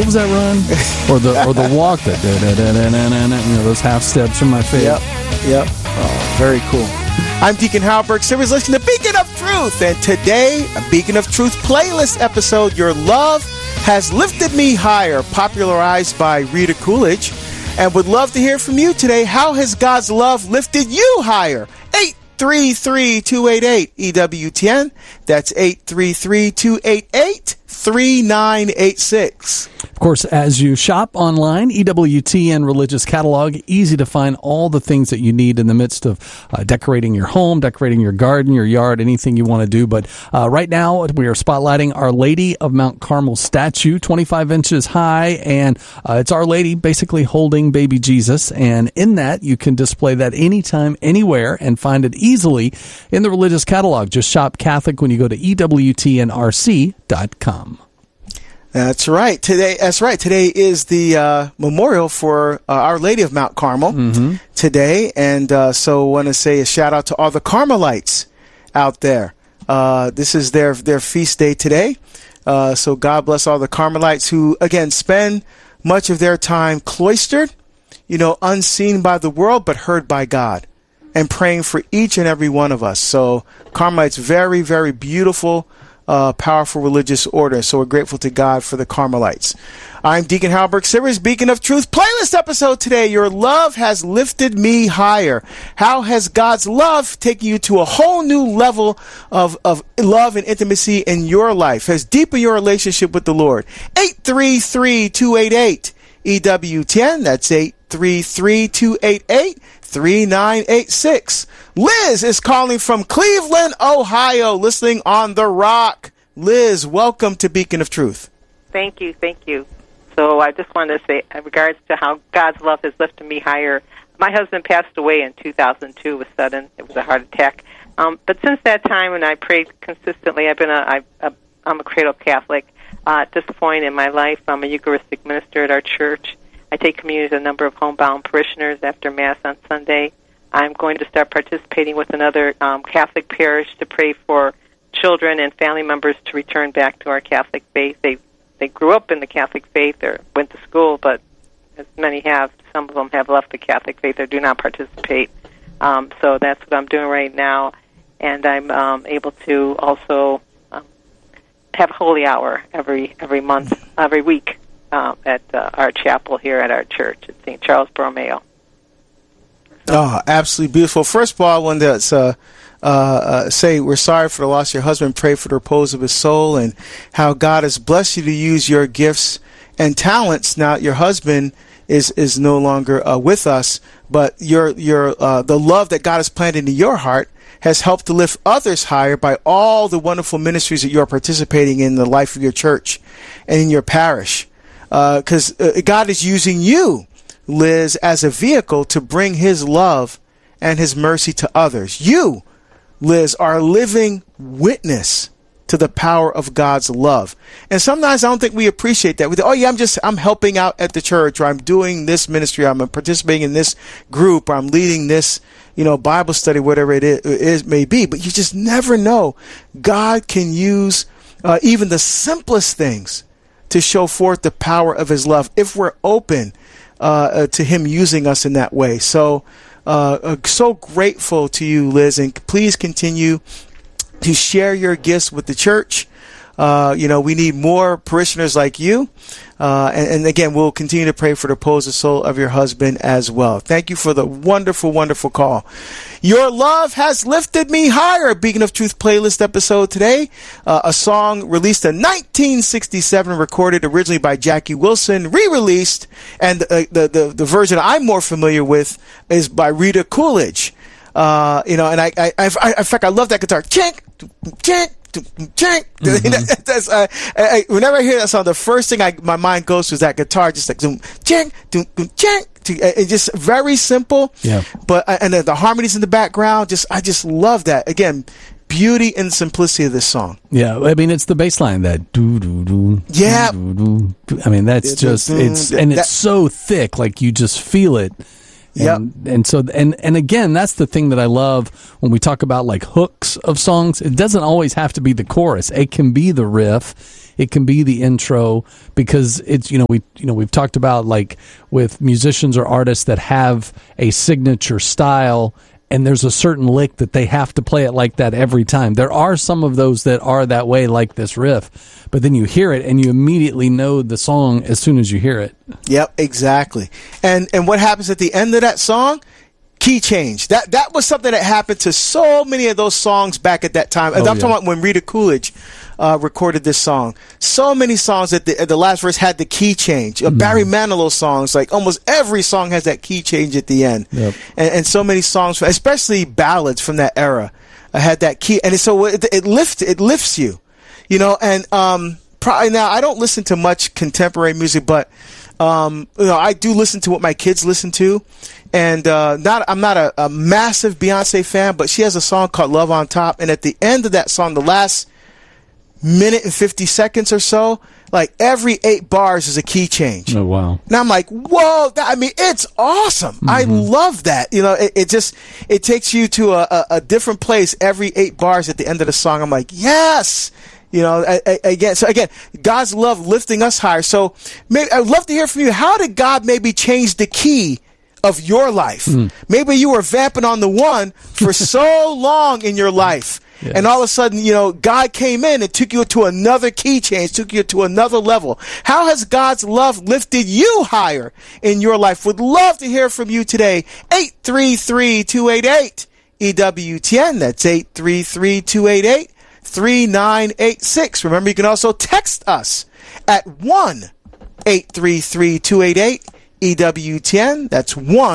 was that run? or the walk that those half steps from my favorite. Yep. Oh, very cool. I'm Deacon Halberg. Series listening to Beacon of Truth, and today a Beacon of Truth playlist episode. Your love has lifted me higher, popularized by Rita Coolidge, and would love to hear from you today. How has God's love lifted you higher? 833-288 EWTN. That's 833-288-3986. Of course, as you shop online, EWTN Religious Catalog, easy to find all the things that you need in the midst of decorating your home, decorating your garden, your yard, anything you want to do. But right now, we are spotlighting Our Lady of Mount Carmel statue, 25 inches high, and it's Our Lady basically holding baby Jesus. And in that, you can display that anytime, anywhere, and find it easily in the Religious Catalog. Just shop Catholic when you go to EWTNRC.com. That's right. Today is the memorial for Our Lady of Mount Carmel today. And so I want to say a shout out to all the Carmelites out there. This is their feast day today. So God bless all the Carmelites who, again, spend much of their time cloistered, unseen by the world, but heard by God, and praying for each and every one of us. So Carmelites, very, very beautiful, powerful religious order. So we're grateful to God for the Carmelites. I'm Deacon Halberg. Series Beacon of Truth playlist episode today. Your love has lifted me higher. How has God's love taken you to a whole new level of love and intimacy in your life? Has deepened your relationship with the Lord? 833-288 EWTN. That's 833-288-3986. Liz is calling from Cleveland, Ohio, listening on The Rock. Liz, welcome to Beacon of Truth. Thank you. So I just wanted to say, in regards to how God's love has lifted me higher, my husband passed away in 2002. It was sudden. It was a heart attack. But since that time, when I prayed consistently, I'm a cradle Catholic. At this point in my life, I'm a Eucharistic minister at our church. I take communion with a number of homebound parishioners after Mass on Sunday. I'm going to start participating with another Catholic parish to pray for children and family members to return back to our Catholic faith. They grew up in the Catholic faith or went to school, but as many have, some of them have left the Catholic faith or do not participate. So that's what I'm doing right now. And I'm able to also have Holy Hour every week at our chapel here at our church at St. Charles Borromeo. Oh, absolutely beautiful. First of all, I wanted to say we're sorry for the loss of your husband. Pray for the repose of his soul, and how God has blessed you to use your gifts and talents. Now, your husband is no longer with us, but the love that God has planted in your heart has helped to lift others higher by all the wonderful ministries that you are participating in the life of your church and in your parish. Because God is using you, Liz, as a vehicle to bring his love and his mercy to others. You, Liz, are a living witness to the power of God's love. And sometimes I don't think we appreciate that. We think, I'm helping out at the church, or I'm doing this ministry, I'm participating in this group, or I'm leading this, Bible study, whatever it is may be. But you just never know. God can use even the simplest things to show forth the power of his love if we're open to him using us in that way. So grateful to you, Liz, and please continue to share your gifts with the church. We need more parishioners like you. And again, we'll continue to pray for the repose of soul of your husband as well. Thank you for the wonderful, wonderful call. Your love has lifted me higher. Beacon of Truth playlist episode today. A song released in 1967, recorded originally by Jackie Wilson, re-released, and the version I'm more familiar with is by Rita Coolidge. And in fact, I love that guitar. Chink, chink. Whenever I hear that song, the first thing my mind goes to is that guitar, just like zoom, chink, chink. It's just very simple. Yeah. But and the harmonies in the background, I just love that. Again, beauty and simplicity of this song. Yeah, I mean, it's the bass line, that do do do. Yeah. I mean, that's just it's so thick, like you just feel it. And so again, that's the thing that I love when we talk about like hooks of songs. It doesn't always have to be the chorus. It can be the riff. it can be the intro, because it's, we've talked about, like, with musicians or artists that have a signature style, and there's a certain lick that they have to play it like that every time. There are some of those that are that way, like this riff, but then you hear it and you immediately know the song as soon as you hear it. Yep, exactly. And what happens at the end of that song? Key change. That was something that happened to so many of those songs back at that time. I'm talking about when Rita Coolidge recorded this song. So many songs at the last verse had the key change. Barry Manilow songs, like almost every song has that key change at the end. Yep. And so many songs, especially ballads from that era, had that key. And so it lifts you, And probably now I don't listen to much contemporary music, but I do listen to what my kids listen to. And I'm not a massive Beyonce fan, but she has a song called Love on Top. And at the end of that song, the last minute and 50 seconds or so, like every 8 bars is a key change. Oh, wow. And I'm like, whoa, it's awesome. Mm-hmm. I love that. It takes you to a different place every 8 bars at the end of the song. I'm like, yes. Again, God's love lifting us higher. So maybe I'd love to hear from you. How did God maybe change the key of your life? Maybe you were vamping on the one for so long in your life. Yes. And all of a sudden, God came in and took you to another key change, took you to another level. How has God's love lifted you higher in your life? Would love to hear from you today. 833-288-EWTN. That's 833-288-3986. Remember, you can also text us at 1-833-288-EWTN. That's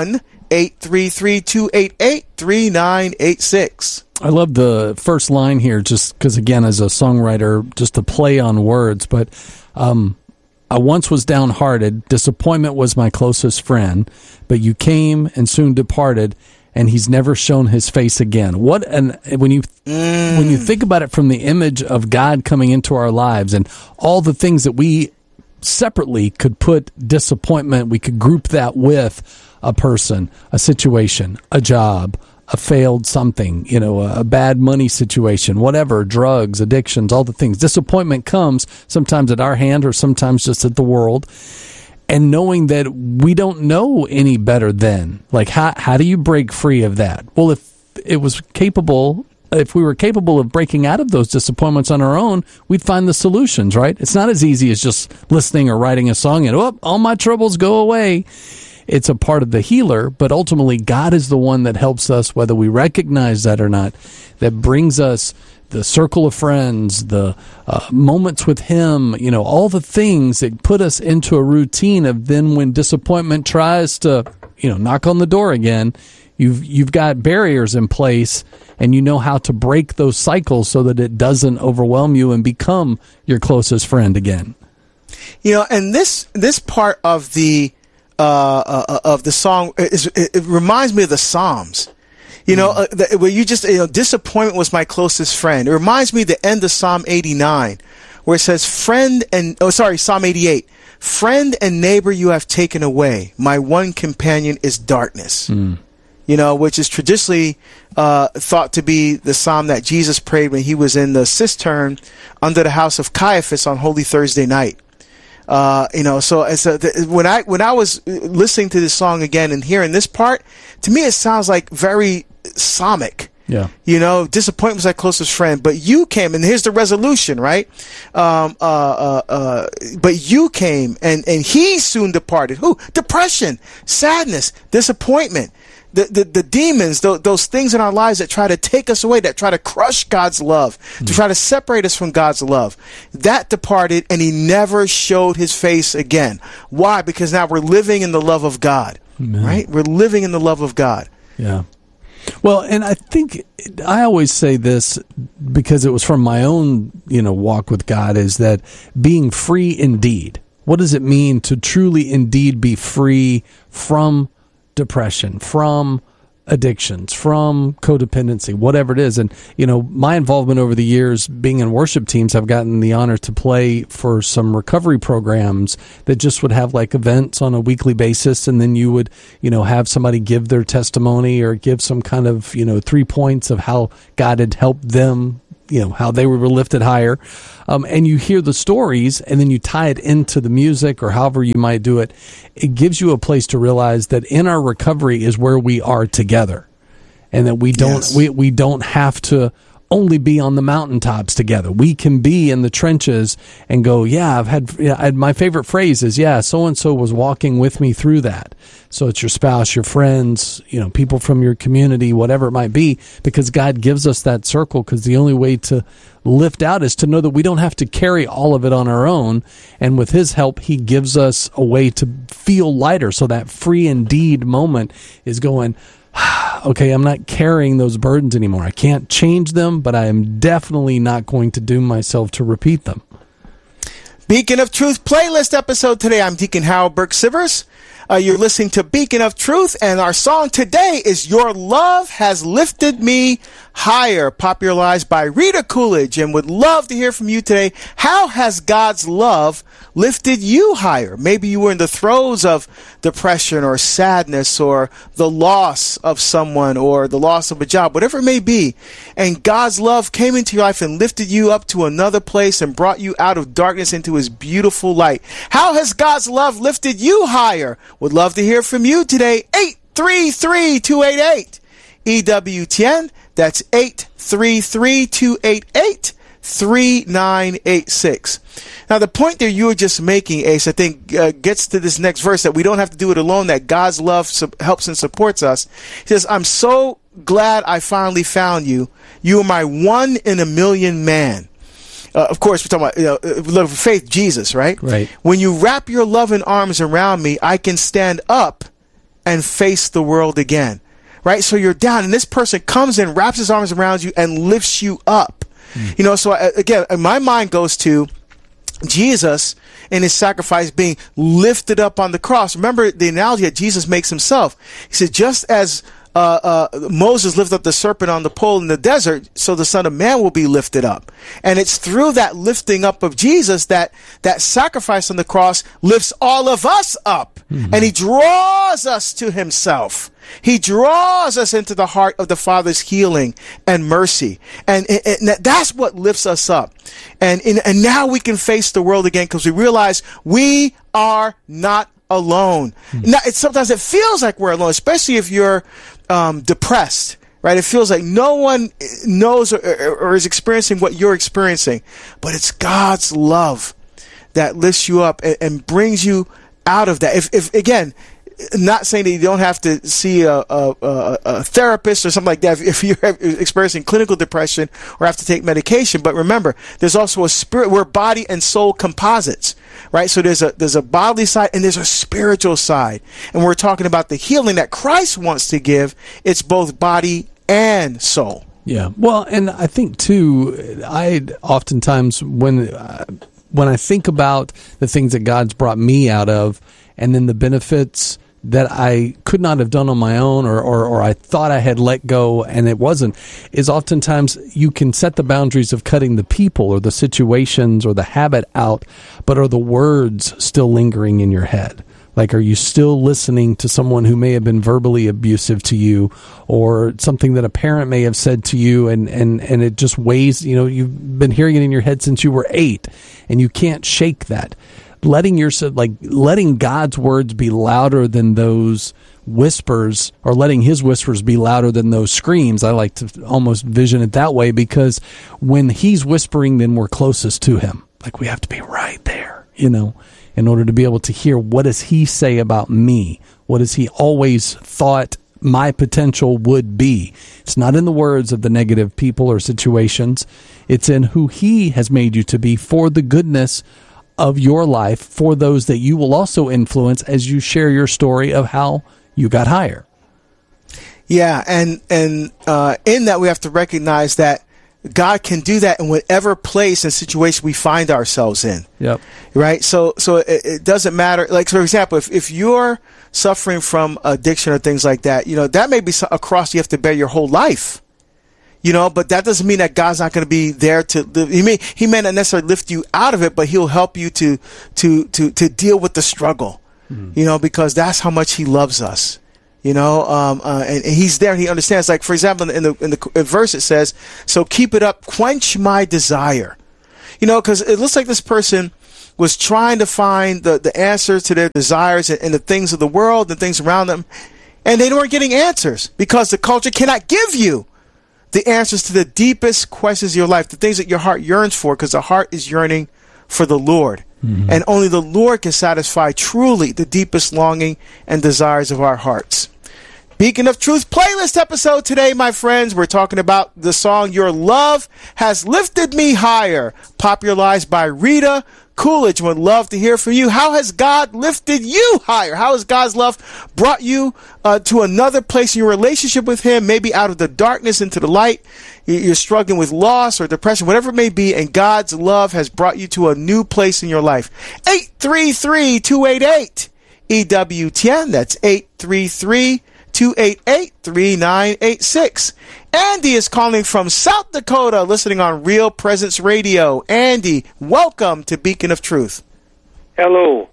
1-833-288-3986. I love the first line here, just because, again, as a songwriter, just to play on words. But I once was downhearted. Disappointment was my closest friend. But you came and soon departed, and he's never shown his face again. When you think about it from the image of God coming into our lives and all the things that we separately could put disappointment, we could group that with a person, a situation, a job, a failed something, a bad money situation, whatever, drugs, addictions, all the things. Disappointment comes sometimes at our hand or sometimes just at the world. And knowing that we don't know any better then, like how do you break free of that? Well, if we were capable of breaking out of those disappointments on our own, we'd find the solutions, right? It's not as easy as just listening or writing a song and, all my troubles go away. It's a part of the healer, but ultimately God is the one that helps us, whether we recognize that or not, that brings us the circle of friends, the moments with Him, all the things that put us into a routine of then when disappointment tries to, knock on the door again, you've got barriers in place and you know how to break those cycles so that it doesn't overwhelm you and become your closest friend again. And this part of the song it reminds me of the Psalms. Where you just, disappointment was my closest friend. It reminds me of the end of Psalm 89, where it says, Psalm 88, friend and neighbor you have taken away. My one companion is darkness. Which is traditionally thought to be the psalm that Jesus prayed when he was in the cistern under the house of Caiaphas on Holy Thursday night. When I was listening to this song again and hearing this part, to me it sounds like very psalmic. Yeah. Disappointment was my closest friend, but you came, and here's the resolution, right? But you came, and he soon departed. Who? Depression, sadness, disappointment. The demons, those things in our lives that try to take us away, that try to crush God's love, to try to separate us from God's love, that departed, and he never showed his face again. Why? Because now we're living in the love of God, right? We're living in the love of God. Yeah. Well, and I think I always say this because it was from my own, walk with God, is that being free indeed. What does it mean to truly indeed be free from depression, from addictions, from codependency, whatever it is? And, my involvement over the years being in worship teams, I've gotten the honor to play for some recovery programs that just would have like events on a weekly basis. And then you would, have somebody give their testimony or give some kind of, 3 points of how God had helped them how they were lifted higher. And you hear the stories, and then you tie it into the music or however you might do it. It gives you a place to realize that in our recovery is where we are together, and that we don't have to only be on the mountaintops together. We can be in the trenches and go, my favorite phrase is, so-and-so was walking with me through that. So it's your spouse, your friends, people from your community, whatever it might be, because God gives us that circle, because the only way to lift out is to know that we don't have to carry all of it on our own. And with his help, he gives us a way to feel lighter. So that free indeed moment is going, okay, I'm not carrying those burdens anymore. I can't change them, but I am definitely not going to doom myself to repeat them. Beacon of Truth playlist episode today. I'm Deacon Howard Burke-Sivers. You're listening to Beacon of Truth, and our song today is Your Love Has Lifted Me Higher, popularized by Rita Coolidge, and would love to hear from you today. How has God's love lifted you higher? Maybe you were in the throes of depression or sadness or the loss of someone or the loss of a job, whatever it may be, and God's love came into your life and lifted you up to another place and brought you out of darkness into his beautiful light. How has God's love lifted you higher? Would love to hear from you today. 833-288 EWTN. That's 833-288-3986. Now, the point that you were just making, Ace, I think gets to this next verse, that we don't have to do it alone, that God's love helps and supports us. He says, I'm so glad I finally found you. You are my 1 in a million man. Of course, we're talking about love of faith, Jesus, right? Right. When you wrap your loving arms around me, I can stand up and face the world again. Right? So you're down, and this person comes in, wraps his arms around you, and lifts you up. So again, my mind goes to Jesus and his sacrifice being lifted up on the cross. Remember the analogy that Jesus makes himself. He said, just as Moses lifted up the serpent on the pole in the desert, so the Son of Man will be lifted up. And it's through that lifting up of Jesus that sacrifice on the cross lifts all of us up. And he draws us to himself. He draws us into the heart of the Father's healing and mercy. And that's what lifts us up. And now we can face the world again, because we realize we are not alone. Now, sometimes it feels like we're alone, especially if you're depressed, right? It feels like no one knows or is experiencing what you're experiencing. But it's God's love that lifts you up and brings you out of that. If again, not saying that you don't have to see a therapist or something like that if you're experiencing clinical depression or have to take medication. But remember, there's also a spirit. We're body and soul composites, right? So there's a bodily side and there's a spiritual side. And we're talking about the healing that Christ wants to give. It's both body and soul. Yeah. Well, and I think too, I oftentimes when I think about the things that God's brought me out of, and then the benefits that I could not have done on my own, or I thought I had let go and it wasn't, is oftentimes you can set the boundaries of cutting the people or the situations or the habit out, but are the words still lingering in your head? Like, are you still listening to someone who may have been verbally abusive to you, or something that a parent may have said to you, and it just weighs, you've been hearing it in your head since you were 8 and you can't shake that. Letting God's words be louder than those whispers, or letting his whispers be louder than those screams. I like to almost vision it that way, because when he's whispering, then we're closest to him. Like, we have to be right there, in order to be able to hear, what does he say about me? What has he always thought my potential would be? It's not in the words of the negative people or situations. It's in who he has made you to be, for the goodness of your life, for those that you will also influence as you share your story of how you got higher. Yeah, and in that we have to recognize that God can do that in whatever place and situation we find ourselves in. Yep. Right? So it doesn't matter. Like, for example, if you're suffering from addiction or things like that, that may be a cross you have to bear your whole life. But that doesn't mean that God's not going to be there to live. He may not necessarily lift you out of it, but he'll help you to deal with the struggle, because that's how much he loves us. and he's there and he understands. Like, for example, in the verse it says, so keep it up, quench my desire. Because it looks like this person was trying to find the answers to their desires and the things of the world and things around them, and they weren't getting answers because the culture cannot give you the answers to the deepest questions of your life, the things that your heart yearns for, because the heart is yearning for the Lord. Mm-hmm. And only the Lord can satisfy truly the deepest longing and desires of our hearts. Beacon of Truth playlist episode today, my friends. We're talking about the song Your Love Has Lifted Me Higher, popularized by Rita Coolidge. Would love to hear from you. How has God lifted you higher? How has God's love brought you to another place in your relationship with Him, maybe out of the darkness into the light? You're struggling with loss or depression, whatever it may be, and God's love has brought you to a new place in your life. 833-288-EWTN. That's 833-288-3986. Andy is calling from South Dakota, listening on Real Presence Radio. Andy, welcome to Beacon of Truth. Hello.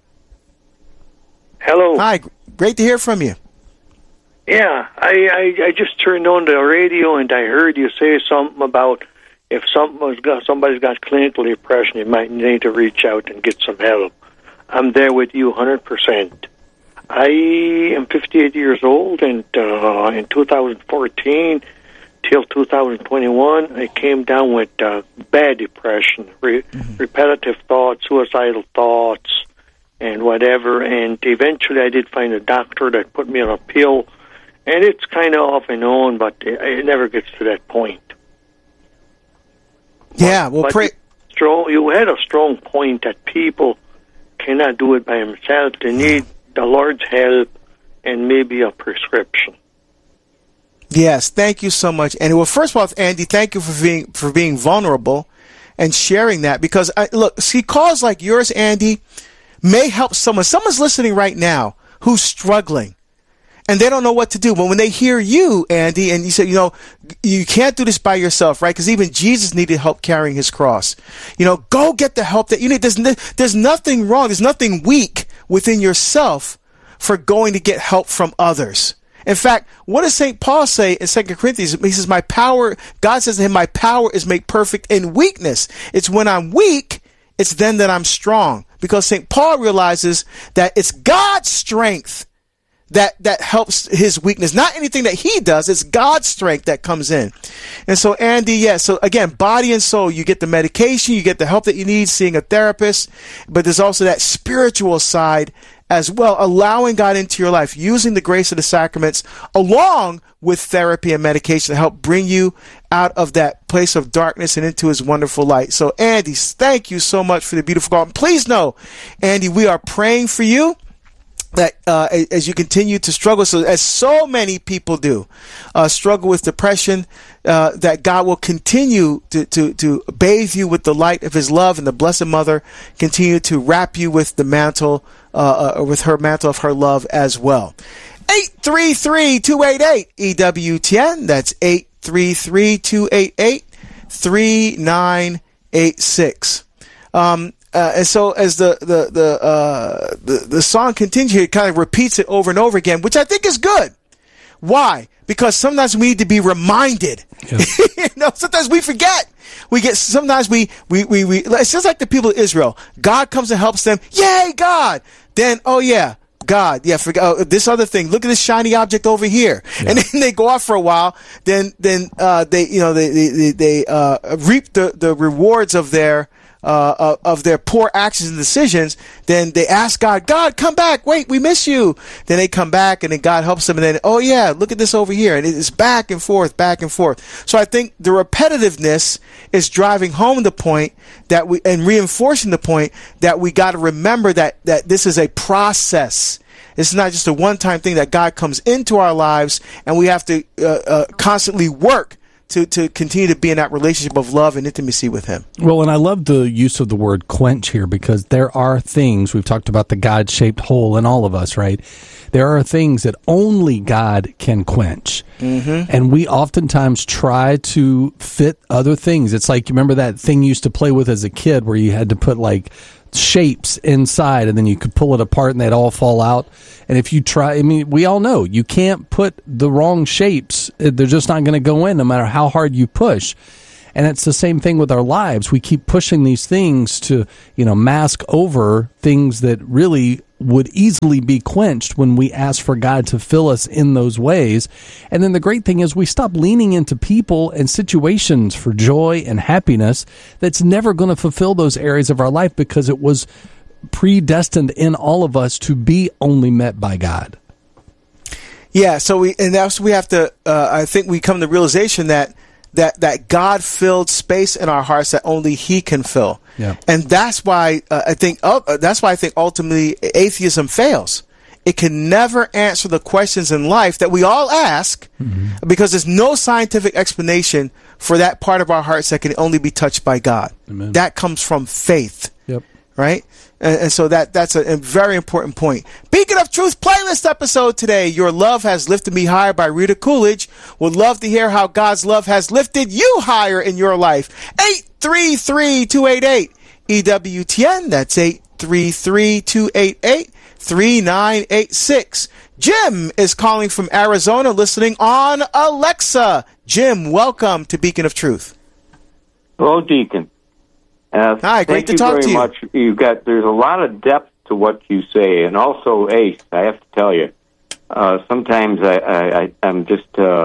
Hi, great to hear from you. Yeah, I just turned on the radio and I heard you say something about if somebody's got clinical depression, you might need to reach out and get some help. I'm there with you 100%. I am 58 years old, and in 2014 till 2021, I came down with bad depression, repetitive thoughts, suicidal thoughts, and whatever. And eventually I did find a doctor that put me on a pill, and it's kind of off and on, but it never gets to that point. Yeah, well, pray. You had a strong point that people cannot do it by themselves. They need the Lord's help and maybe a prescription. Yes, thank you so much, Andy. Well, first of all, Andy, thank you for being vulnerable and sharing that, because look, see, calls like yours, Andy, may help someone. Someone's listening right now who's struggling, and they don't know what to do. But when they hear you, Andy, and you say, you can't do this by yourself, right? Because even Jesus needed help carrying his cross. Go get the help that you need. There's nothing wrong. There's nothing weak within yourself for going to get help from others. In fact, what does St. Paul say in 2 Corinthians? He says, God says to him, my power is made perfect in weakness. It's when I'm weak, it's then that I'm strong. Because St. Paul realizes that it's God's strength that helps his weakness. Not anything that he does, it's God's strength that comes in. And so, Andy, so again, body and soul, you get the medication, you get the help that you need, seeing a therapist, but there's also that spiritual side as well, allowing God into your life, using the grace of the sacraments along with therapy and medication to help bring you out of that place of darkness and into his wonderful light. So, Andy, thank you so much for the beautiful call. And please know, Andy, we are praying for you, that as you continue to struggle, so as so many people do, struggle with depression, that God will continue to bathe you with the light of his love, and the Blessed Mother continue to wrap you with the mantle, with her mantle of her love as well. 833-288-EWTN. That's 833-288-3986. And so as the song continues, it kind of repeats it over and over again, which I think is good. Why? Because sometimes we need to be reminded. Yeah. Sometimes we forget. Sometimes we it's just like the people of Israel. God comes and helps them. Yay, God! Then, oh yeah, God, yeah, forget this other thing. Look at this shiny object over here, yeah. And then they go off for a while. Then they reap the rewards of their poor actions and decisions. Then they ask God, come back. Wait, we miss you. Then they come back, and then God helps them. And then, oh yeah, look at this over here. And it's back and forth. So I think the repetitiveness is driving home the point and reinforcing the point that we got to remember that this is a process. It's not just a one-time thing, that God comes into our lives, and we have to constantly work to continue to be in that relationship of love and intimacy with him. Well, and I love the use of the word quench here, because there are things, we've talked about the God-shaped hole in all of us, right? There are things that only God can quench. Mm-hmm. And we oftentimes try to fit other things. It's like, you remember that thing you used to play with as a kid where you had to put like shapes inside, and then you could pull it apart and they'd all fall out. And if you try, I mean, we all know you can't put the wrong shapes. They're just not going to go in no matter how hard you push. And it's the same thing with our lives. We keep pushing these things to, mask over things that really would easily be quenched when we ask for God to fill us in those ways. And then the great thing is we stop leaning into people and situations for joy and happiness that's never going to fulfill those areas of our life because it was predestined in all of us to be only met by God. Yeah, so we have to, I think we come to the realization that God-filled space in our hearts that only He can fill. Yeah. And that's why I think ultimately atheism fails. It can never answer the questions in life that we all ask because there's no scientific explanation for that part of our hearts that can only be touched by God. Amen. That comes from faith. Yep. Right? And so that's a very important point. Beacon of Truth playlist episode today. Your Love Has Lifted Me Higher by Rita Coolidge. Would love to hear how God's love has lifted you higher in your life. 833-288 EWTN. That's 833-288-3986. Jim is calling from Arizona, listening on Alexa. Jim, welcome to Beacon of Truth. Hello, Deacon. Hi, great to talk to you. Thank you very much. There's a lot of depth to what you say, and also, Ace, I have to tell you, sometimes I'm just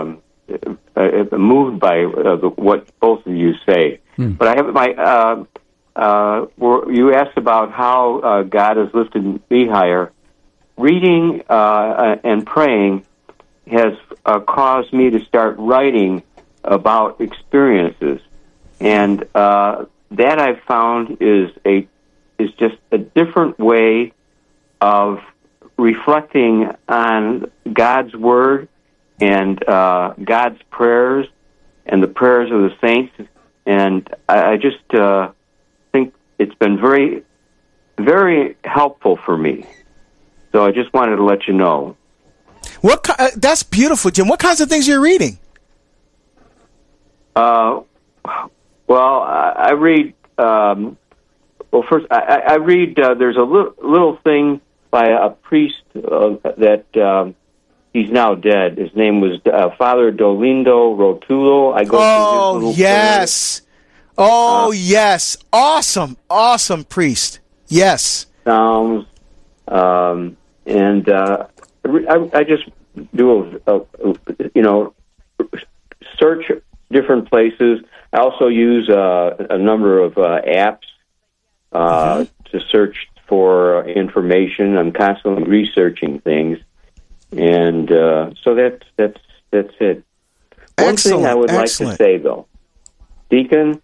moved by what both of you say. But I have you asked about how God has lifted me higher. Reading and praying has caused me to start writing about experiences, and that I've found is just a different way of reflecting on God's Word and God's prayers and the prayers of the saints. And I just think it's been very, very helpful for me. So I just wanted to let you know. That's beautiful, Jim. What kinds of things are you reading? Well, I read. First, I read. There's a little thing by a priest that he's now dead. His name was Father Dolindo Rotulo. I go through his little yes, yes, awesome priest. Yes, Psalms, and I just do search different places. I also use a number of apps to search for information. I'm constantly researching things, and so that's it. One thing I would like to say, though, Deacon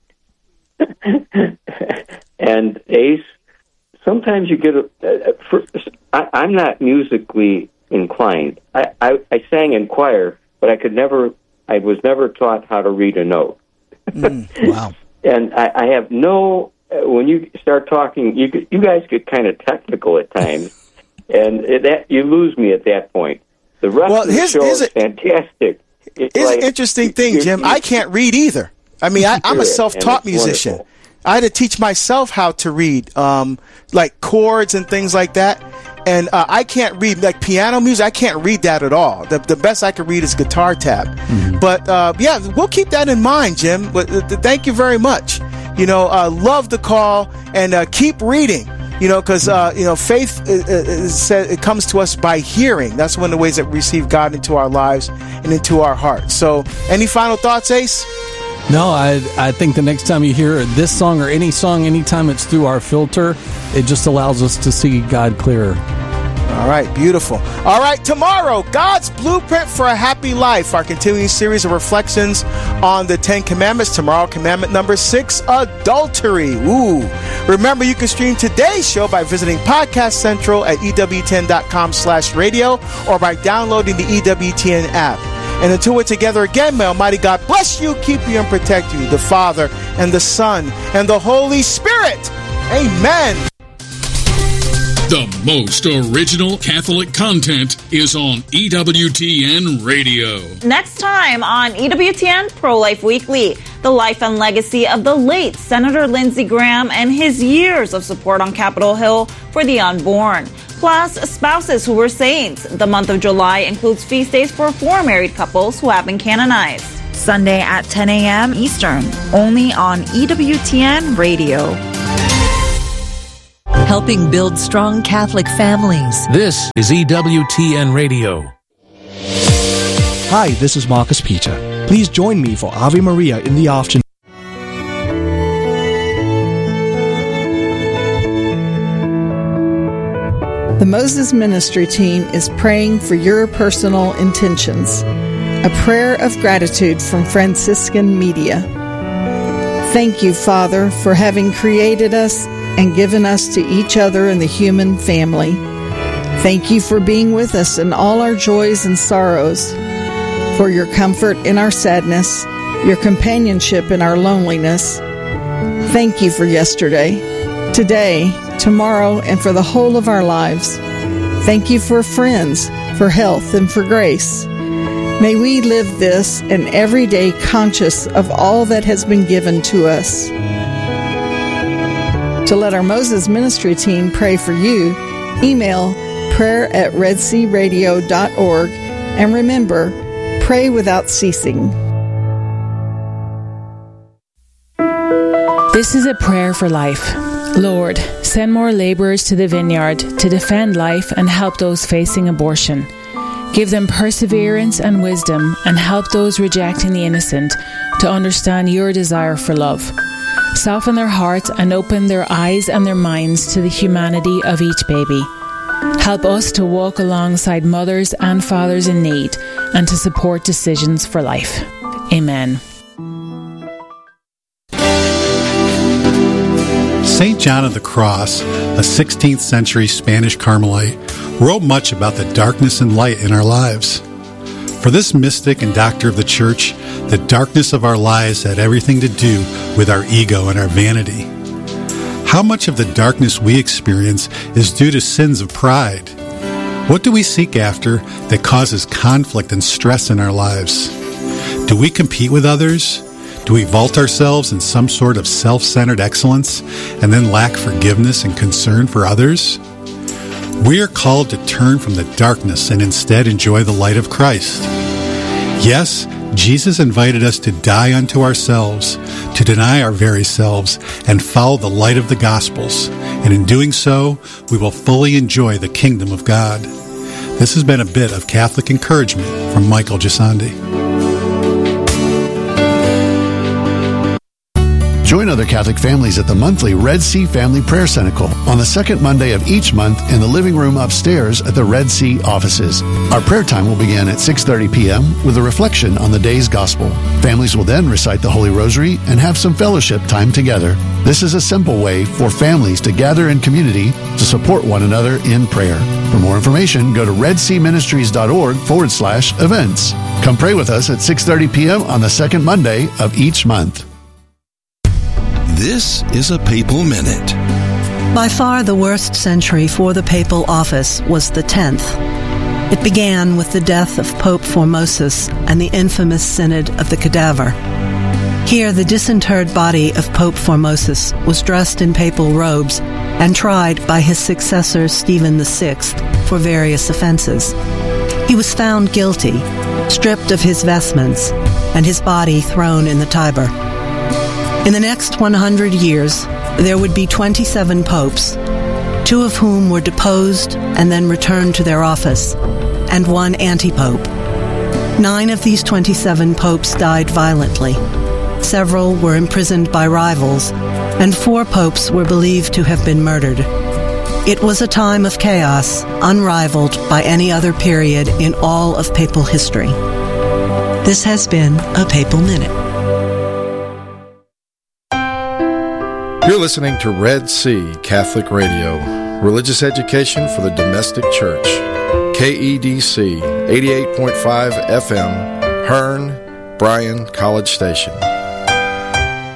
and Ace, sometimes you get I'm not musically inclined. I sang in choir, but I was never taught how to read a note. Wow. And I have no, when you start talking, you guys get kind of technical at times, and you lose me at that point. The rest of the show is fantastic. It's an interesting thing, Jim. I can't read either. I mean, I'm a self-taught musician. Wonderful. I had to teach myself how to read, like chords and things like that. And I can't read, like piano music, I can't read that at all. The best I can read is guitar tab. Mm-hmm. But, yeah, we'll keep that in mind, Jim. But thank you very much. Love the call, and keep reading. Because faith it comes to us by hearing. That's one of the ways that we receive God into our lives and into our hearts. So, any final thoughts, Ace? No, I think the next time you hear this song or any song, anytime it's through our filter, it just allows us to see God clearer. All right, beautiful. All right, tomorrow, God's Blueprint for a Happy Life, our continuing series of reflections on the Ten Commandments. Tomorrow, commandment number 6, adultery. Ooh. Remember, you can stream today's show by visiting Podcast Central at EWTN.com/radio or by downloading the EWTN app. And until we're together again, may Almighty God bless you, keep you, and protect you, the Father, and the Son, and the Holy Spirit. Amen. The most original Catholic content is on EWTN Radio. Next time on EWTN Pro-Life Weekly, the life and legacy of the late Senator Lindsey Graham and his years of support on Capitol Hill for the unborn. Plus, spouses who were saints. The month of July includes feast days for 4 married couples who have been canonized. Sunday at 10 a.m. Eastern, only on EWTN Radio. Helping build strong Catholic families. This is EWTN Radio. Hi, this is Marcus Peter. Please join me for Ave Maria in the afternoon. The Moses Ministry team is praying for your personal intentions. A prayer of gratitude from Franciscan Media. Thank you, Father, for having created us and given us to each other in the human family. Thank you for being with us in all our joys and sorrows, for your comfort in our sadness, your companionship in our loneliness. Thank you for yesterday, today, tomorrow, and for the whole of our lives. Thank you for friends, for health, and for grace. May we live this and every day conscious of all that has been given to us. To let our Moses Ministry team pray for you, email prayer@redsearadio.org, and remember, pray without ceasing. This is a prayer for life. Lord, send more laborers to the vineyard to defend life and help those facing abortion. Give them perseverance and wisdom, and help those rejecting the innocent to understand your desire for love. Soften their hearts and open their eyes and their minds to the humanity of each baby. Help us to walk alongside mothers and fathers in need and to support decisions for life. Amen. St. John of the Cross, a 16th century Spanish Carmelite, wrote much about the darkness and light in our lives. For this mystic and doctor of the Church, the darkness of our lives had everything to do with our ego and our vanity. How much of the darkness we experience is due to sins of pride? What do we seek after that causes conflict and stress in our lives? Do we compete with others? Do we vault ourselves in some sort of self-centered excellence and then lack forgiveness and concern for others? We are called to turn from the darkness and instead enjoy the light of Christ. Yes, Jesus invited us to die unto ourselves, to deny our very selves, and follow the light of the Gospels. And in doing so, we will fully enjoy the kingdom of God. This has been a bit of Catholic encouragement from Michael Gisandi. Join other Catholic families at the monthly Red Sea Family Prayer Cenacle on the second Monday of each month in the living room upstairs at the Red Sea offices. Our prayer time will begin at 6:30 p.m. with a reflection on the day's gospel. Families will then recite the Holy Rosary and have some fellowship time together. This is a simple way for families to gather in community to support one another in prayer. For more information, go to redseaministries.org/events. Come pray with us at 6:30 p.m. on the second Monday of each month. This is a Papal Minute. By far the worst century for the papal office was the 10th. It began with the death of Pope Formosus and the infamous Synod of the Cadaver. Here, the disinterred body of Pope Formosus was dressed in papal robes and tried by his successor Stephen VI for various offenses. He was found guilty, stripped of his vestments, and his body thrown in the Tiber. In the next 100 years, there would be 27 popes, 2 of whom were deposed and then returned to their office, and 1 anti-pope. 9 of these 27 popes died violently. Several were imprisoned by rivals, and 4 popes were believed to have been murdered. It was a time of chaos, unrivaled by any other period in all of papal history. This has been a Papal Minute. You're listening to Red Sea Catholic Radio, religious education for the domestic church. KEDC 88.5 FM, Hearn, Bryan College Station.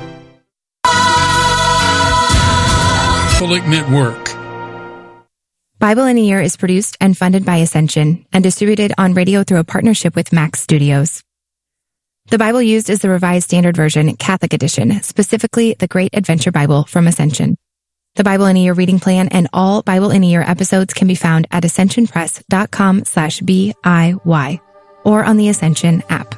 Catholic Network. Bible in a Year is produced and funded by Ascension and distributed on radio through a partnership with Max Studios. The Bible used is the Revised Standard Version, Catholic Edition, specifically the Great Adventure Bible from Ascension. The Bible in a Year reading plan and all Bible in a Year episodes can be found at ascensionpress.com/BIY or on the Ascension app.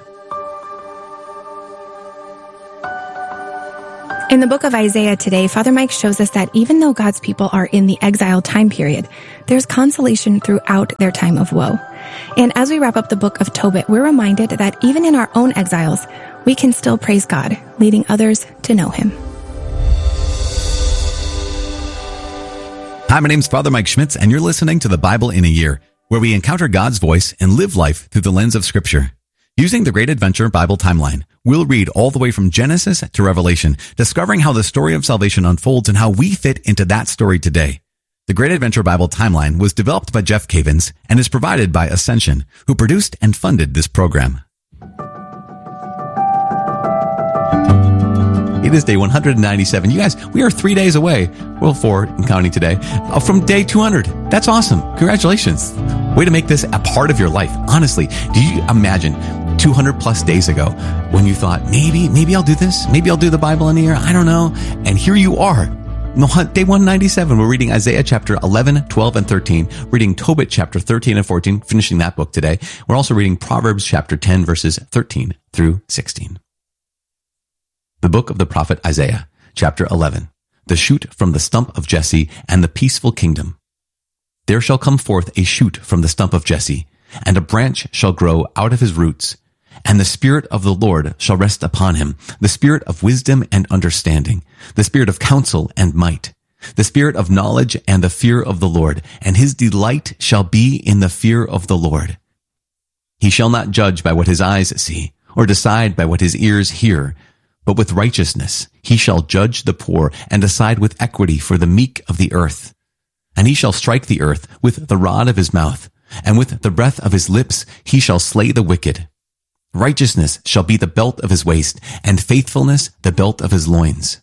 In the book of Isaiah today, Father Mike shows us that even though God's people are in the exile time period, there's consolation throughout their time of woe. And as we wrap up the book of Tobit, we're reminded that even in our own exiles, we can still praise God, leading others to know Him. Hi, my name's Father Mike Schmitz, and you're listening to the Bible in a Year, where we encounter God's voice and live life through the lens of Scripture. Using the Great Adventure Bible Timeline, we'll read all the way from Genesis to Revelation, discovering how the story of salvation unfolds and how we fit into that story today. The Great Adventure Bible Timeline was developed by Jeff Cavins and is provided by Ascension, who produced and funded this program. It is day 197. You guys, we are 3 days away, well, 4 and counting today, from day 200. That's awesome. Congratulations. Way to make this a part of your life. Honestly, do you imagine 200 plus days ago when you thought, maybe I'll do this. Maybe I'll do the Bible in a year. I don't know. And here you are. Day 197, we're reading Isaiah chapter 11, 12, and 13, reading Tobit chapter 13 and 14, finishing that book today. We're also reading Proverbs chapter 10, verses 13 through 16. The book of the prophet Isaiah, chapter 11, the shoot from the stump of Jesse and the peaceful kingdom. There shall come forth a shoot from the stump of Jesse, and a branch shall grow out of his roots. And the Spirit of the Lord shall rest upon him, the Spirit of wisdom and understanding, the Spirit of counsel and might, the Spirit of knowledge and the fear of the Lord, and his delight shall be in the fear of the Lord. He shall not judge by what his eyes see, or decide by what his ears hear, but with righteousness he shall judge the poor and decide with equity for the meek of the earth. And he shall strike the earth with the rod of his mouth, and with the breath of his lips he shall slay the wicked. Righteousness shall be the belt of his waist, and faithfulness the belt of his loins.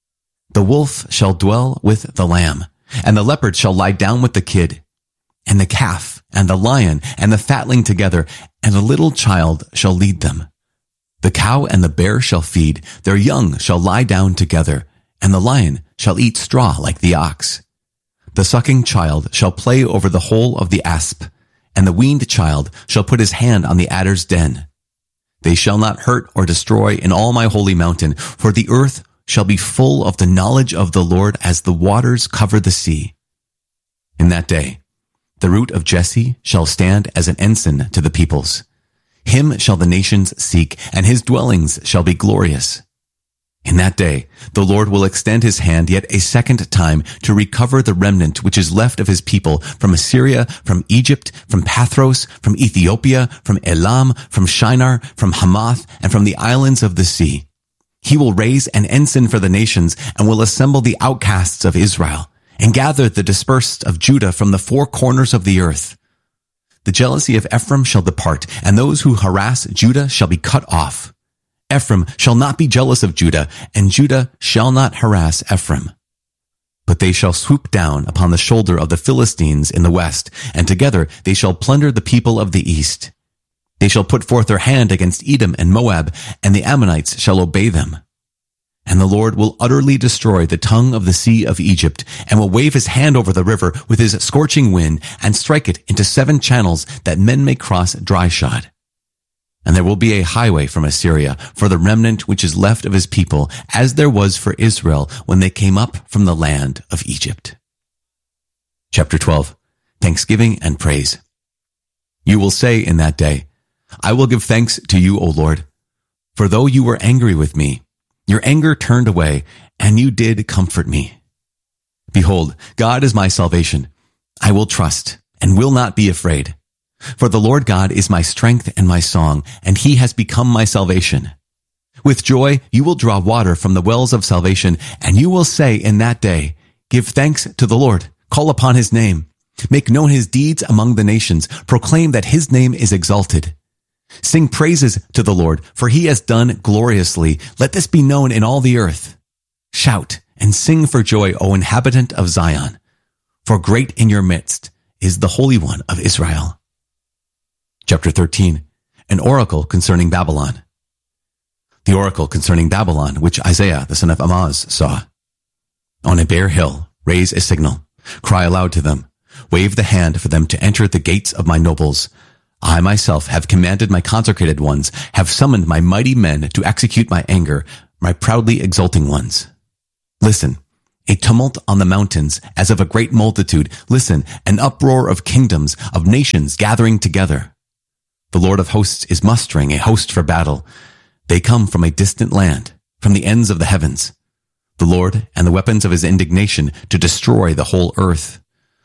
The wolf shall dwell with the lamb, and the leopard shall lie down with the kid, and the calf, and the lion, and the fatling together, and a little child shall lead them. The cow and the bear shall feed, their young shall lie down together, and the lion shall eat straw like the ox. The sucking child shall play over the hole of the asp, and the weaned child shall put his hand on the adder's den. They shall not hurt or destroy in all my holy mountain, for the earth shall be full of the knowledge of the Lord as the waters cover the sea. In that day, the root of Jesse shall stand as an ensign to the peoples. Him shall the nations seek, and his dwellings shall be glorious. In that day, the Lord will extend his hand yet a second time to recover the remnant which is left of his people from Assyria, from Egypt, from Pathros, from Ethiopia, from Elam, from Shinar, from Hamath, and from the islands of the sea. He will raise an ensign for the nations and will assemble the outcasts of Israel and gather the dispersed of Judah from the four corners of the earth. The jealousy of Ephraim shall depart, and those who harass Judah shall be cut off. Ephraim shall not be jealous of Judah, and Judah shall not harass Ephraim. But they shall swoop down upon the shoulder of the Philistines in the west, and together they shall plunder the people of the east. They shall put forth their hand against Edom and Moab, and the Ammonites shall obey them. And the Lord will utterly destroy the tongue of the sea of Egypt, and will wave his hand over the river with his scorching wind, and strike it into 7 channels, that men may cross dry-shod. And there will be a highway from Assyria for the remnant which is left of his people, as there was for Israel when they came up from the land of Egypt. Chapter 12. Thanksgiving and Praise. You will say in that day, I will give thanks to you, O Lord, for though you were angry with me, your anger turned away, and you did comfort me. Behold, God is my salvation. I will trust and will not be afraid. For the Lord God is my strength and my song, and he has become my salvation. With joy you will draw water from the wells of salvation, and you will say in that day, give thanks to the Lord, call upon his name. Make known his deeds among the nations, proclaim that his name is exalted. Sing praises to the Lord, for he has done gloriously. Let this be known in all the earth. Shout and sing for joy, O inhabitant of Zion. For great in your midst is the Holy One of Israel. Chapter 13, an oracle concerning Babylon. The oracle concerning Babylon, which Isaiah the son of Amoz saw. On a bare hill, raise a signal. Cry aloud to them. Wave the hand for them to enter the gates of my nobles. I myself have commanded my consecrated ones, have summoned my mighty men to execute my anger, my proudly exulting ones. Listen, a tumult on the mountains as of a great multitude. Listen, an uproar of kingdoms, of nations gathering together. The Lord of hosts is mustering a host for battle. They come from a distant land, from the ends of the heavens. The Lord and the weapons of his indignation to destroy the whole earth.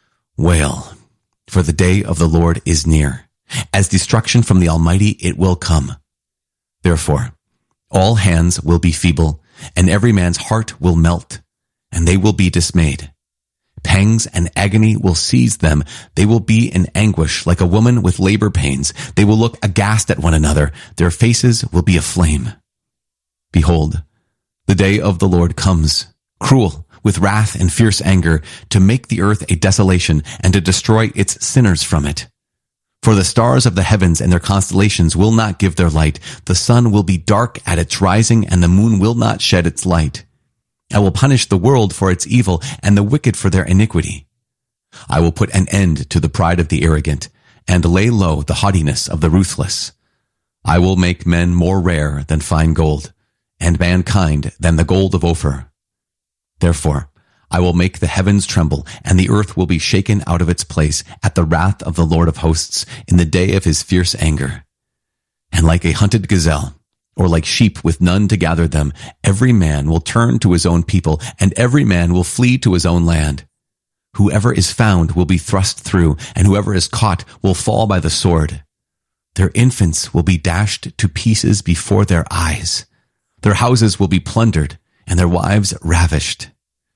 Wail, for the day of the Lord is near. As destruction from the Almighty it will come. Therefore, all hands will be feeble, and every man's heart will melt, and they will be dismayed. Pangs and agony will seize them. They will be in anguish like a woman with labor pains. They will look aghast at one another. Their faces will be aflame. Behold, the day of the Lord comes, cruel, with wrath and fierce anger, to make the earth a desolation and to destroy its sinners from it. For the stars of the heavens and their constellations will not give their light. The sun will be dark at its rising, and the moon will not shed its light. I will punish the world for its evil and the wicked for their iniquity. I will put an end to the pride of the arrogant and lay low the haughtiness of the ruthless. I will make men more rare than fine gold, and mankind than the gold of Ophir. Therefore, I will make the heavens tremble, and the earth will be shaken out of its place at the wrath of the Lord of hosts in the day of his fierce anger. And like a hunted gazelle, or like sheep with none to gather them, every man will turn to his own people, and every man will flee to his own land. Whoever is found will be thrust through, and whoever is caught will fall by the sword. Their infants will be dashed to pieces before their eyes. Their houses will be plundered, and their wives ravished.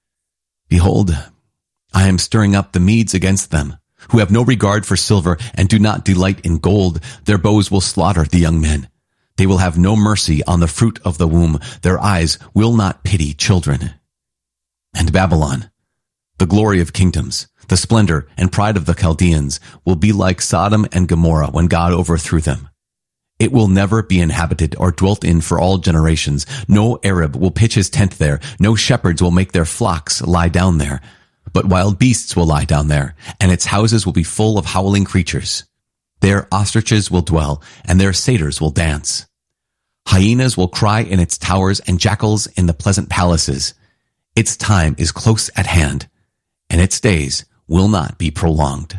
Behold, I am stirring up the Medes against them, who have no regard for silver and do not delight in gold. Their bows will slaughter the young men. They will have no mercy on the fruit of the womb. Their eyes will not pity children. And Babylon, the glory of kingdoms, the splendor and pride of the Chaldeans, will be like Sodom and Gomorrah when God overthrew them. It will never be inhabited or dwelt in for all generations. No Arab will pitch his tent there. No shepherds will make their flocks lie down there. But wild beasts will lie down there, and its houses will be full of howling creatures. There ostriches will dwell, and their satyrs will dance. Hyenas will cry in its towers, and jackals in the pleasant palaces. Its time is close at hand, and its days will not be prolonged.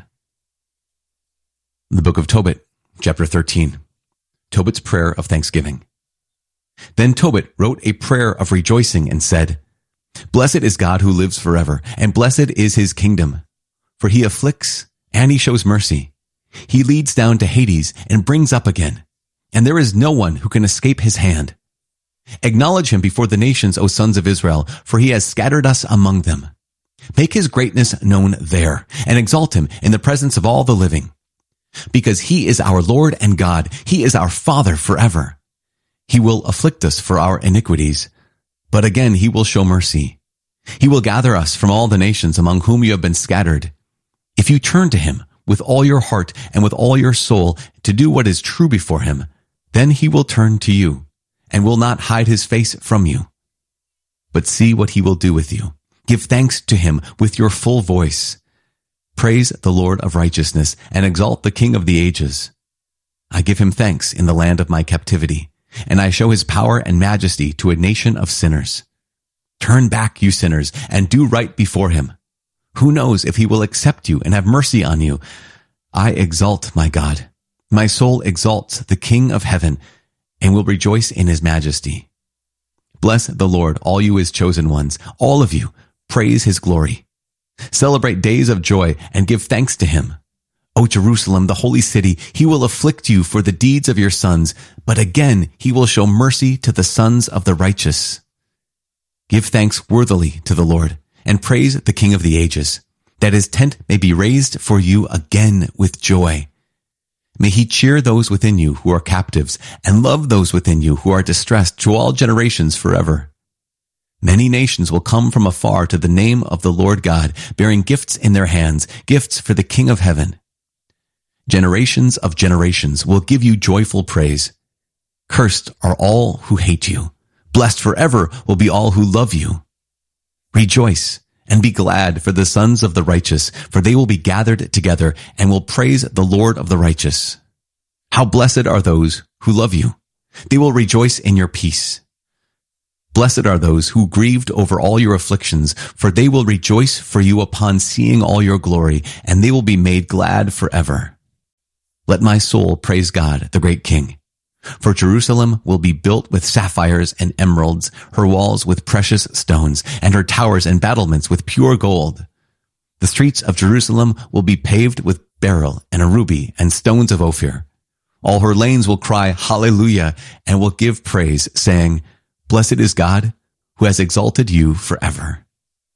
The Book of Tobit, chapter 13. Tobit's prayer of thanksgiving. Then Tobit wrote a prayer of rejoicing and said, Blessed is God who lives forever, and blessed is his kingdom. For he afflicts, and he shows mercy. He leads down to Hades and brings up again, and there is no one who can escape his hand. Acknowledge him before the nations, O sons of Israel, for he has scattered us among them. Make his greatness known there, and exalt him in the presence of all the living. Because he is our Lord and God, he is our Father forever. He will afflict us for our iniquities, but again he will show mercy. He will gather us from all the nations among whom you have been scattered. If you turn to him with all your heart and with all your soul to do what is true before him, then he will turn to you and will not hide his face from you. But see what he will do with you. Give thanks to him with your full voice. Praise the Lord of righteousness and exalt the King of the ages. I give him thanks in the land of my captivity, and I show his power and majesty to a nation of sinners. Turn back, you sinners, and do right before him. Who knows if he will accept you and have mercy on you? I exalt my God. My soul exalts the King of heaven and will rejoice in his majesty. Bless the Lord, all you his chosen ones, all of you. Praise his glory. Celebrate days of joy and give thanks to him. O Jerusalem, the holy city, he will afflict you for the deeds of your sons, but again he will show mercy to the sons of the righteous. Give thanks worthily to the Lord, and praise the King of the ages, that his tent may be raised for you again with joy. May he cheer those within you who are captives, and love those within you who are distressed to all generations forever. Many nations will come from afar to the name of the Lord God, bearing gifts in their hands, gifts for the King of heaven. Generations of generations will give you joyful praise. Cursed are all who hate you. Blessed forever will be all who love you. Rejoice and be glad for the sons of the righteous, for they will be gathered together and will praise the Lord of the righteous. How blessed are those who love you. They will rejoice in your peace. Blessed are those who grieved over all your afflictions, for they will rejoice for you upon seeing all your glory, and they will be made glad forever. Let my soul praise God, the great King. For Jerusalem will be built with sapphires and emeralds, her walls with precious stones, and her towers and battlements with pure gold. The streets of Jerusalem will be paved with beryl and a ruby and stones of Ophir. All her lanes will cry hallelujah and will give praise, saying, Blessed is God who has exalted you forever.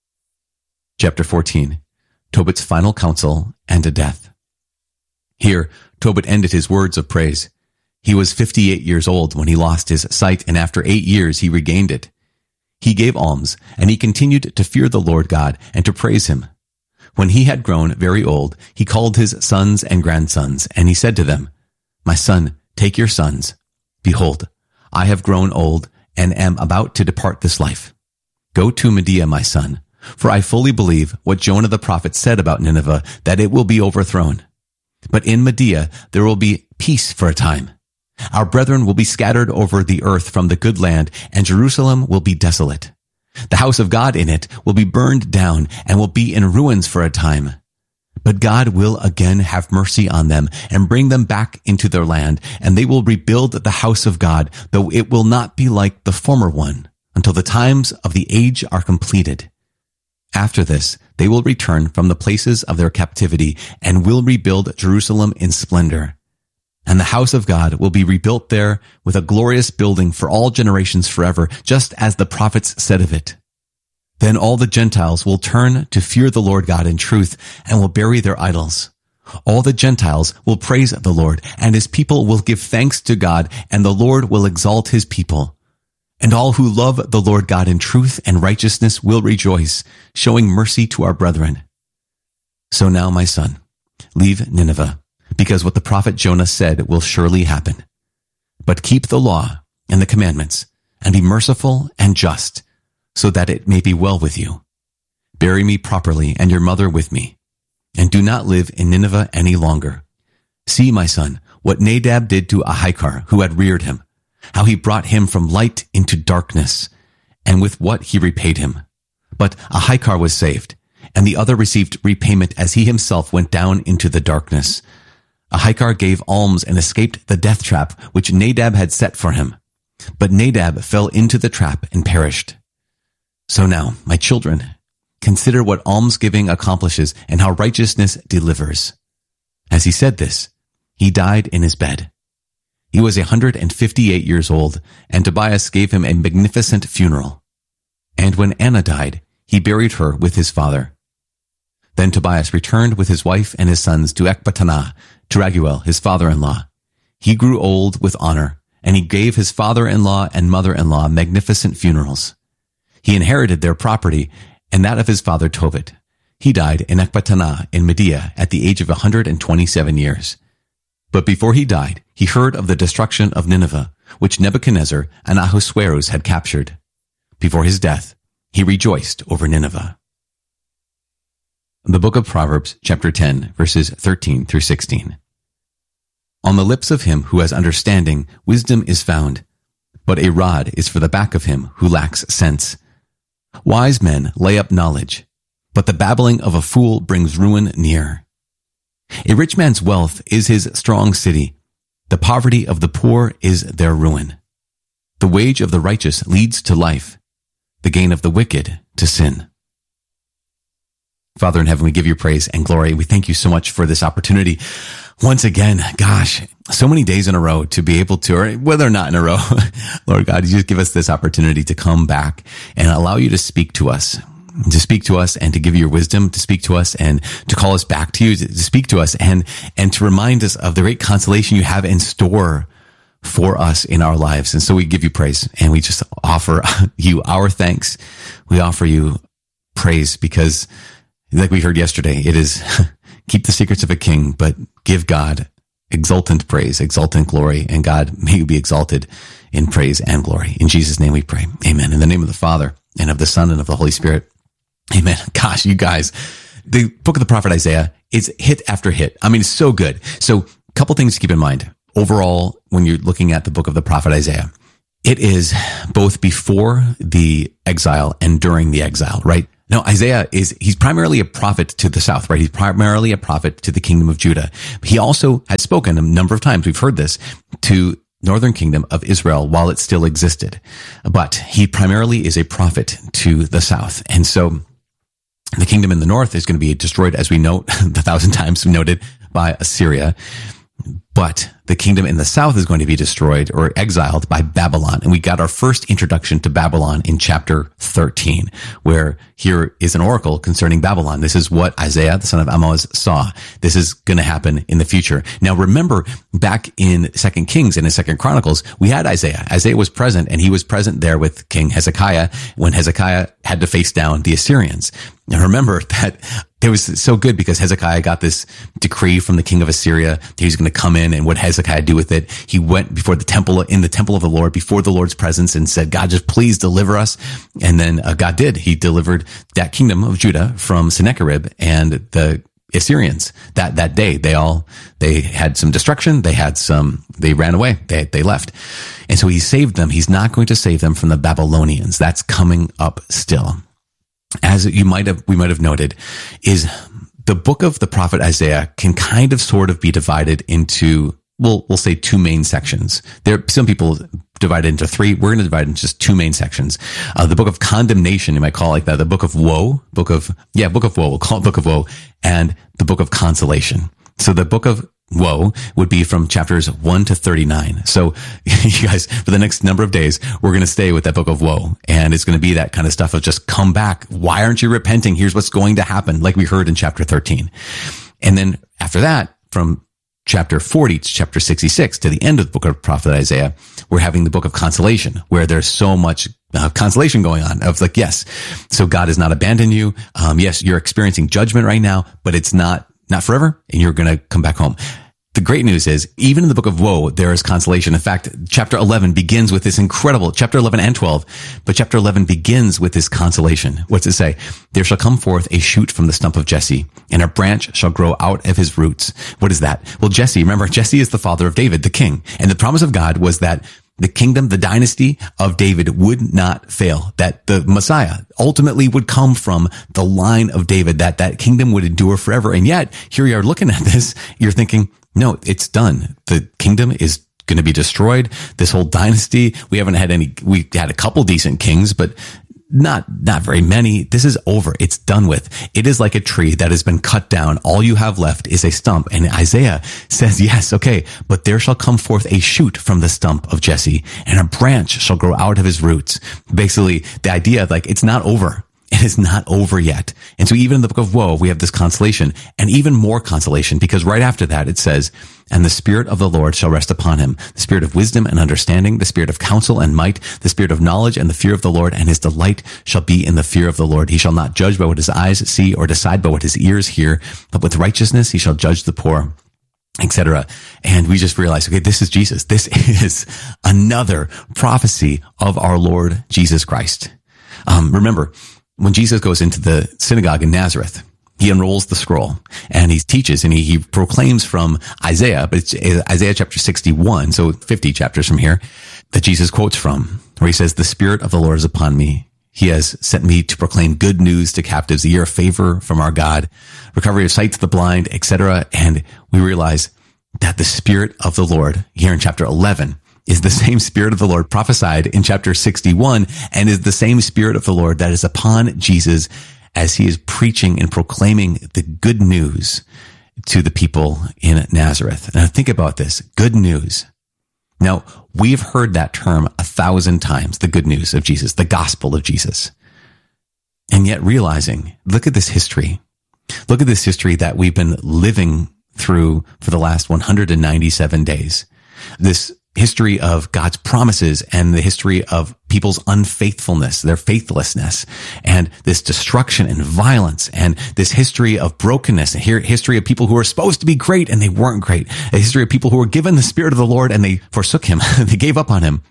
Chapter 14. Tobit's final counsel and a death. Here, Tobit ended his words of praise. He was 58 years old when he lost his sight, and after 8 years he regained it. He gave alms, and he continued to fear the Lord God and to praise him. When he had grown very old, he called his sons and grandsons, and he said to them, My son, take your sons. Behold, I have grown old and am about to depart this life. Go to Media, my son, for I fully believe what Jonah the prophet said about Nineveh, that it will be overthrown. But in Media there will be peace for a time. Our brethren will be scattered over the earth from the good land, and Jerusalem will be desolate. The house of God in it will be burned down and will be in ruins for a time. But God will again have mercy on them and bring them back into their land, and they will rebuild the house of God, though it will not be like the former one, until the times of the age are completed. After this, they will return from the places of their captivity and will rebuild Jerusalem in splendor. And the house of God will be rebuilt there with a glorious building for all generations forever, just as the prophets said of it. Then all the Gentiles will turn to fear the Lord God in truth and will bury their idols. All the Gentiles will praise the Lord, and his people will give thanks to God, and the Lord will exalt his people. And all who love the Lord God in truth and righteousness will rejoice, showing mercy to our brethren. So now, my son, leave Nineveh, because what the prophet Jonah said will surely happen. But keep the law and the commandments, and be merciful and just, so that it may be well with you. Bury me properly and your mother with me, and do not live in Nineveh any longer. See, my son, what Nadab did to Ahikar, who had reared him, how he brought him from light into darkness, and with what he repaid him. But Ahikar was saved, and the other received repayment as he himself went down into the darkness. Ahikar gave alms and escaped the death trap which Nadab had set for him. But Nadab fell into the trap and perished. So now, my children, consider what almsgiving accomplishes and how righteousness delivers. As he said this, he died in his bed. He was 158 years old, and Tobias gave him a magnificent funeral. And when Anna died, he buried her with his father. Then Tobias returned with his wife and his sons to Ecbatana, to Raguel, his father-in-law. He grew old with honor, and he gave his father-in-law and mother-in-law magnificent funerals. He inherited their property and that of his father Tobit. He died in Ecbatana in Media at the age of 127 years. But before he died, he heard of the destruction of Nineveh, which Nebuchadnezzar and Ahasuerus had captured. Before his death, he rejoiced over Nineveh. The Book of Proverbs, chapter 10, verses 13 through 16. On the lips of him who has understanding, wisdom is found, but a rod is for the back of him who lacks sense. Wise men lay up knowledge, but the babbling of a fool brings ruin near. A rich man's wealth is his strong city. The poverty of the poor is their ruin. The wage of the righteous leads to life, the gain of the wicked to sin. Father in heaven, we give you praise and glory. We thank you so much for this opportunity. Once again, gosh, so many days in a row to be able to, or whether or not in a row, Lord God, you just give us this opportunity to come back and allow you to speak to us and to give you your wisdom, to speak to us and to call us back to you, to speak to us and to remind us of the great consolation you have in store for us in our lives. And so we give you praise, and we just offer you our thanks. We offer you praise because, like we heard yesterday, it is keep the secrets of a king, but give God exultant praise, exultant glory, and God, may you be exalted in praise and glory. In Jesus' name we pray. Amen. In the name of the Father, and of the Son, and of the Holy Spirit. Amen. Gosh, you guys, the book of the prophet Isaiah is hit after hit. I mean, it's so good. So a couple things to keep in mind. Overall, when you're looking at the book of the prophet Isaiah, it is both before the exile and during the exile, right? Now, Isaiah he's primarily a prophet to the south, right? He's primarily a prophet to the kingdom of Judah. He also had spoken a number of times, we've heard this, to northern kingdom of Israel while it still existed. But he primarily is a prophet to the south. And so the kingdom in the north is going to be destroyed, as we note, 1,000 times noted, by Assyria. But the kingdom in the south is going to be destroyed or exiled by Babylon. And we got our first introduction to Babylon in chapter 13, where here is an oracle concerning Babylon. This is what Isaiah, the son of Amoz, saw. This is going to happen in the future. Now, remember, back in 2 Kings and in 2 Chronicles, we had Isaiah. Isaiah was present, and he was present there with King Hezekiah when Hezekiah had to face down the Assyrians. Now, remember that it was so good because Hezekiah got this decree from the king of Assyria that he was going to come in, and what Hezekiah do with it? He went before the temple, in the temple of the Lord, before the Lord's presence, and said, God, just please deliver us. And then God did. He delivered that kingdom of Judah from Sennacherib and the Assyrians. That day, they had some destruction. They ran away. They left. And so he saved them. He's not going to save them from the Babylonians. That's coming up still. As we might have noted, is the book of the prophet Isaiah can kind of sort of be divided into, we'll say, two main sections. Some people divide it into three. We're going to divide it into just two main sections. The book of condemnation, you might call it like that. The book of woe, book of woe. We'll call it book of woe, and the book of consolation. So the book of woe would be from chapters 1 to 39. So you guys, for the next number of days, we're going to stay with that book of woe. And it's going to be that kind of stuff of just come back. Why aren't you repenting? Here's what's going to happen, like we heard in chapter 13. And then after that, from chapter 40 to chapter 66 to the end of the book of prophet Isaiah, we're having the book of consolation, where there's so much consolation going on of like, yes, so God has not abandoned you. Yes, you're experiencing judgment right now, but it's not forever, and you're going to come back home. The great news is, even in the book of woe, there is consolation. In fact, chapter 11 begins with this incredible, chapter 11 and 12, but chapter 11 begins with this consolation. What's it say? There shall come forth a shoot from the stump of Jesse, and a branch shall grow out of his roots. What is that? Well, Jesse, remember, Jesse is the father of David, the king. And the promise of God was that the kingdom, the dynasty of David would not fail, that the Messiah ultimately would come from the line of David, that kingdom would endure forever. And yet, here you are looking at this, you're thinking, no, it's done. The kingdom is going to be destroyed. This whole dynasty, we had a couple decent kings, but not very many. This is over. It's done with. It is like a tree that has been cut down. All you have left is a stump. And Isaiah says, yes, okay, but there shall come forth a shoot from the stump of Jesse, and a branch shall grow out of his roots. Basically, the idea of like, it's not over. It is not over yet. And so even in the book of woe, we have this consolation, and even more consolation, because right after that it says, and the Spirit of the Lord shall rest upon him, the Spirit of wisdom and understanding, the Spirit of counsel and might, the Spirit of knowledge and the fear of the Lord, and his delight shall be in the fear of the Lord. He shall not judge by what his eyes see or decide by what his ears hear, but with righteousness he shall judge the poor, etc. And we just realized, okay, this is Jesus. This is another prophecy of our Lord Jesus Christ. Remember, when Jesus goes into the synagogue in Nazareth, he unrolls the scroll and he teaches and he proclaims from Isaiah, but it's Isaiah chapter 61, so 50 chapters from here, that Jesus quotes from, where he says, the Spirit of the Lord is upon me. He has sent me to proclaim good news to captives, a year of favor from our God, recovery of sight to the blind, etc. And we realize that the Spirit of the Lord here in chapter 11 is the same Spirit of the Lord prophesied in chapter 61, and is the same Spirit of the Lord that is upon Jesus as he is preaching and proclaiming the good news to the people in Nazareth. Now think about this, good news. Now, we've heard that term 1,000 times, the good news of Jesus, the gospel of Jesus. And yet realizing, look at this history. Look at this history that we've been living through for the last 197 days. This history of God's promises and the history of people's unfaithfulness, their faithlessness, and this destruction and violence, and this history of brokenness, and history of people who were supposed to be great and they weren't great, a history of people who were given the Spirit of the Lord and they forsook him, they gave up on him.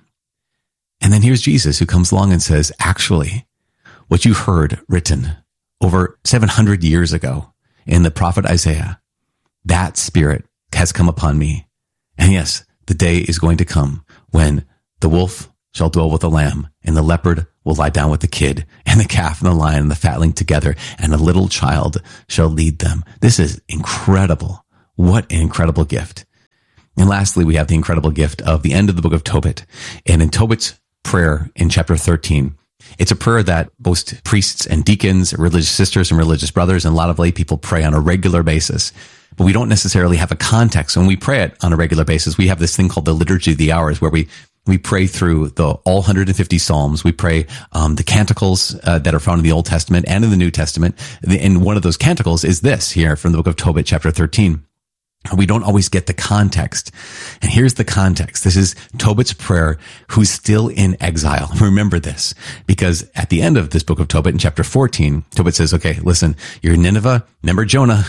And then here's Jesus who comes along and says, actually, what you heard written over 700 years ago in the prophet Isaiah, that Spirit has come upon me. And yes, the day is going to come when the wolf shall dwell with the lamb, and the leopard will lie down with the kid, and the calf and the lion and the fatling together, and a little child shall lead them. This is incredible. What an incredible gift. And lastly, we have the incredible gift of the end of the book of Tobit. And in Tobit's prayer in chapter 13, it's a prayer that most priests and deacons, religious sisters and religious brothers, and a lot of lay people pray on a regular basis. But we don't necessarily have a context. When we pray it on a regular basis, we have this thing called the Liturgy of the Hours, where we pray through all 150 Psalms. We pray the canticles that are found in the Old Testament and in the New Testament. And one of those canticles is this here from the book of Tobit, chapter 13. We don't always get the context. And here's the context. This is Tobit's prayer, who's still in exile. Remember this, because at the end of this book of Tobit in chapter 14, Tobit says, okay, listen, you're in Nineveh. Remember Jonah,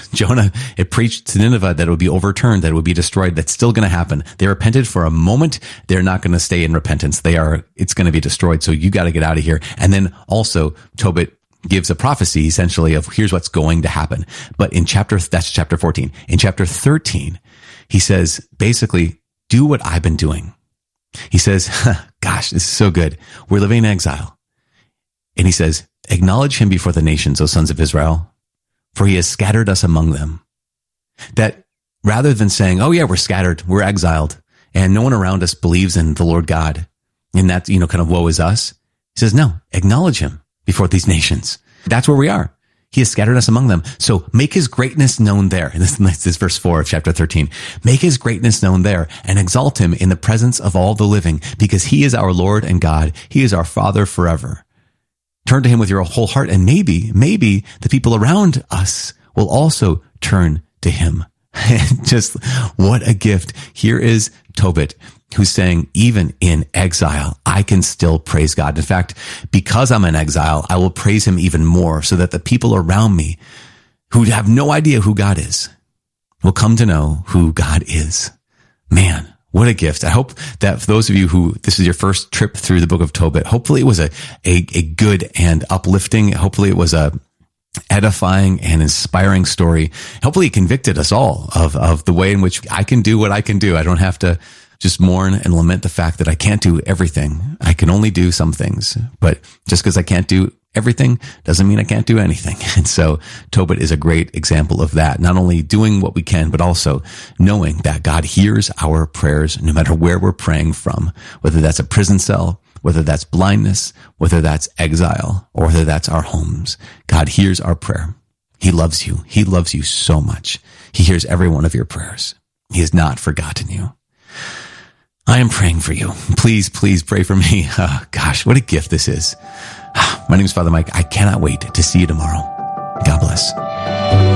it preached to Nineveh that it would be overturned, that it would be destroyed. That's still going to happen. They repented for a moment. They're not going to stay in repentance. It's going to be destroyed. So you got to get out of here. And then also Tobit gives a prophecy essentially of here's what's going to happen. But that's chapter 14. In chapter 13, he says, basically, do what I've been doing. He says, gosh, this is so good. We're living in exile. And he says, acknowledge him before the nations, O sons of Israel, for he has scattered us among them. That rather than saying, oh yeah, we're scattered, we're exiled, and no one around us believes in the Lord God, and that's, kind of woe is us. He says, no, acknowledge him before these nations. That's where we are. He has scattered us among them. So make his greatness known there. And this is verse 4 of chapter 13. Make his greatness known there and exalt him in the presence of all the living, because he is our Lord and God. He is our Father forever. Turn to him with your whole heart, and maybe the people around us will also turn to him. Just what a gift. Here is Tobit, who's saying, even in exile, I can still praise God. In fact, because I'm in exile, I will praise him even more, so that the people around me who have no idea who God is will come to know who God is. Man, what a gift. I hope that for those of you who this is your first trip through the book of Tobit, hopefully it was a good and uplifting. Hopefully it was a edifying and inspiring story. Hopefully it convicted us all of the way in which I can do what I can do. I don't have to just mourn and lament the fact that I can't do everything. I can only do some things, but just because I can't do everything doesn't mean I can't do anything. And so Tobit is a great example of that. Not only doing what we can, but also knowing that God hears our prayers no matter where we're praying from, whether that's a prison cell, whether that's blindness, whether that's exile, or whether that's our homes. God hears our prayer. He loves you. He loves you so much. He hears every one of your prayers. He has not forgotten you. I am praying for you. Please, please pray for me. Gosh, what a gift this is. My name is Father Mike. I cannot wait to see you tomorrow. God bless.